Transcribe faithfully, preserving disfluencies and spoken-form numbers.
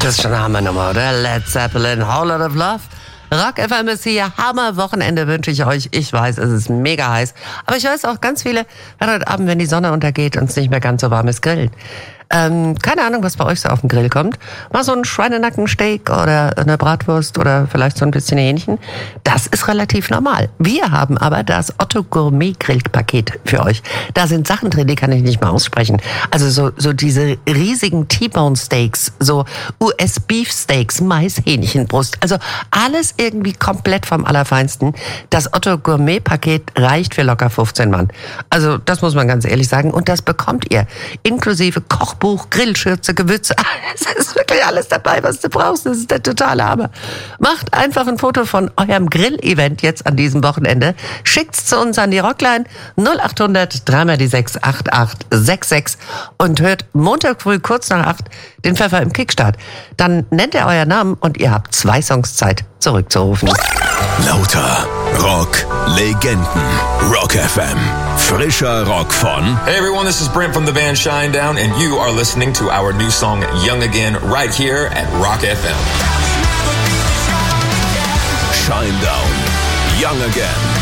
Das ist schon eine Hammernummer, oder? Led Zeppelin, Whole Lot of Love. Rock F M ist hier, Hammer-Wochenende wünsche ich euch. Ich weiß, es ist mega heiß. Aber ich weiß auch, ganz viele werden heute Abend, wenn die Sonne untergeht und es nicht mehr ganz so warm ist, grillen. Ähm, keine Ahnung, was bei euch so auf den Grill kommt. Mal so ein Schweinenackensteak oder eine Bratwurst oder vielleicht so ein bisschen Hähnchen. Das ist relativ normal. Wir haben aber das Otto Gourmet Grillpaket für euch. Da sind Sachen drin, die kann ich nicht mal aussprechen. Also so, so diese riesigen T-Bone Steaks, so U S Beef Steaks, Mais, Hähnchenbrust. Also alles irgendwie komplett vom Allerfeinsten. Das Otto Gourmet Paket reicht für locker fünfzehn Mann. Also das muss man ganz ehrlich sagen. Und das bekommt ihr inklusive Koch Buch, Grillschürze, Gewürze. Es ist wirklich alles dabei, was du brauchst. Das ist der totale Hammer. Macht einfach ein Foto von eurem Grill-Event jetzt an diesem Wochenende. Schickt's zu uns an die Rockline null acht hundert drei mal die sechs acht acht sechs sechs und hört Montag früh kurz nach acht den Pfeffer im Kickstart. Dann nennt ihr euren Namen und ihr habt zwei Songs Zeit, zurückzurufen. Lauter Rock Legenden. Rock F M. Frischer Rock von... Hey everyone, this is Brent from the band Shinedown and you are listening to our new song Young Again right here at Rock F M. Shinedown. Young Again.